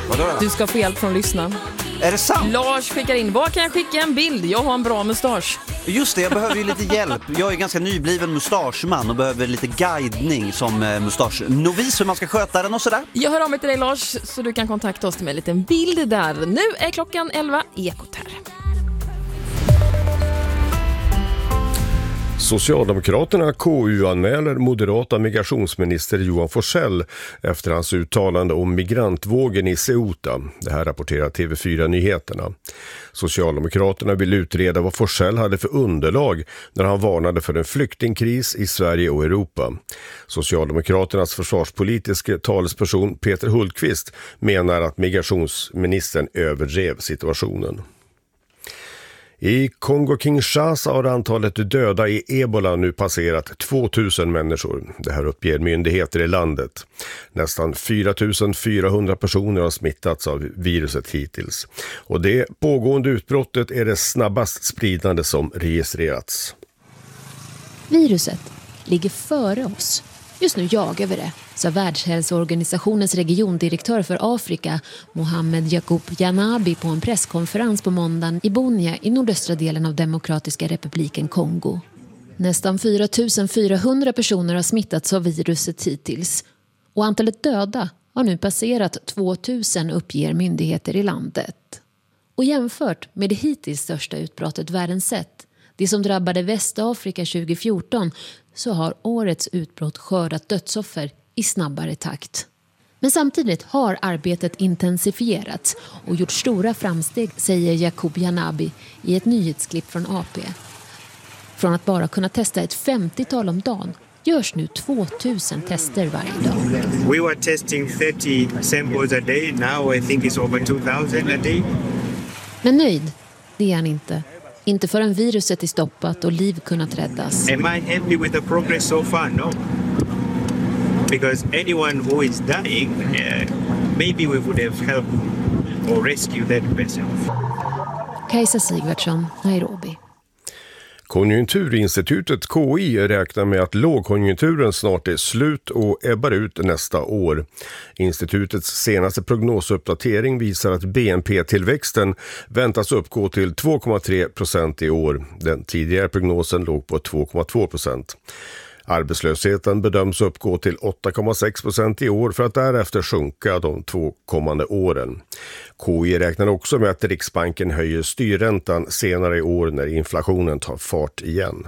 Vadå då? Du ska få hjälp från lyssnaren. Är det sant? Lars skickar in, vad kan jag skicka en bild? Jag har en bra mustasch. Just det, jag behöver ju lite hjälp. Jag är ganska nybliven mustaschman och behöver lite guidning som mustaschnovis hur man ska sköta den och sådär. Jag hör av mig till dig Lars, så du kan kontakta oss med en liten bild där. Nu är klockan 11, Ekot här. Socialdemokraterna KU-anmäler moderata migrationsminister Johan Forssell efter hans uttalande om migrantvågen i Ceuta. Det här rapporterar TV4 Nyheterna. Socialdemokraterna vill utreda vad Forssell hade för underlag när han varnade för en flyktingkris i Sverige och Europa. Socialdemokraternas försvarspolitiska talesperson Peter Hultqvist menar att migrationsministern överdrev situationen. I Kongo-Kinshasa har antalet döda i Ebola nu passerat 2000 människor. Det här uppger myndigheter i landet. Nästan 4400 personer har smittats av viruset hittills. Och det pågående utbrottet är det snabbast spridande som registrerats. Viruset ligger före oss. Just nu jagar vi det, sa Världshälsoorganisationens regiondirektör för Afrika, Mohamed Yacoub Janabi, på en presskonferens på måndagen i Bunia i nordöstra delen av Demokratiska republiken Kongo. Nästan 4400 personer har smittats av viruset hittills och antalet döda har nu passerat 2000, uppger myndigheter i landet. Och jämfört med det hittills största utbrottet världen sett, det som drabbade Västafrika 2014, så har årets utbrott skördat dödsoffer i snabbare takt. Men samtidigt har arbetet intensifierats och gjort stora framsteg, säger Yacoub Janabi i ett nyhetsklipp från AP. Från att bara kunna testa ett 50-tal om dagen görs nu 2000 tester varje dag. We were testing 30 samples a day. Now I think it's over 2000 a day. Men nöjd, det är han inte. Inte förrän viruset är stoppat och liv kunnat räddas. Am I happy with the progress so far? No. Because anyone who is dying, maybe we would have helped or rescued that person. Kajsa Sigvardsson, Nairobi. Konjunkturinstitutet KI räknar med att lågkonjunkturen snart är slut och ebbar ut nästa år. Institutets senaste prognosuppdatering visar att BNP-tillväxten väntas uppgå till 2,3% i år. Den tidigare prognosen låg på 2,2%. Arbetslösheten bedöms uppgå till 8,6% i år för att därefter sjunka de 2 kommande åren. KI räknar också med att Riksbanken höjer styrräntan senare i år när inflationen tar fart igen.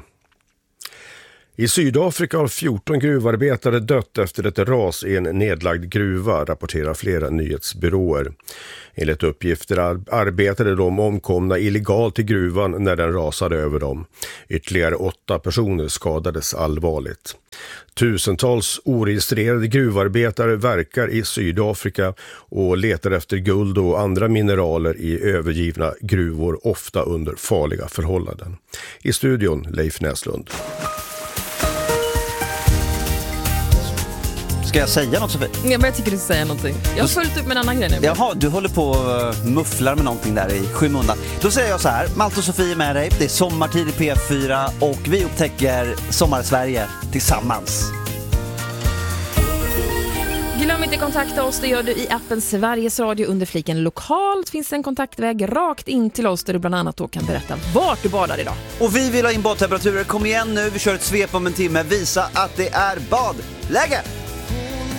I Sydafrika har 14 gruvarbetare dött efter ett ras i en nedlagd gruva, rapporterar flera nyhetsbyråer. Enligt uppgifter arbetade de omkomna illegalt i gruvan när den rasade över dem. Ytterligare 8 personer skadades allvarligt. Tusentals oregistrerade gruvarbetare verkar i Sydafrika och letar efter guld och andra mineraler i övergivna gruvor, ofta under farliga förhållanden. I studion Leif Näslund. Ska jag säga något, Sofie? Ja, men jag tycker du ska säga någonting. Jag har följt upp med en annan grej nu. Jaha, du håller på och mufflar med någonting där i skymundan. Då säger jag så här, Malte och Sofie är med dig. Det är sommartid i P4 och vi upptäcker Sommarsverige tillsammans. Glöm inte kontakta oss, det gör du i appen Sveriges Radio. Under fliken lokalt finns en kontaktväg rakt in till oss där du bland annat då kan berätta vart du badar idag. Och vi vill ha in badtemperaturer. Kom igen nu, vi kör ett svep om en timme. Visa att det är badläge!